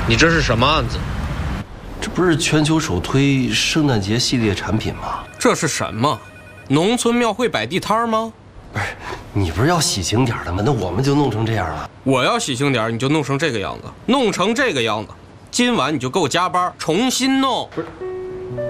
你这是什么案子？ 这不是全球首推圣诞节系列产品吗？ 这是什么？农村庙会摆地摊吗？ 不是，你不是要喜庆点的吗？那我们就弄成这样了。 我要喜庆点，你就弄成这个样子，弄成这个样子。今晚你就给我加班，重新弄。不是。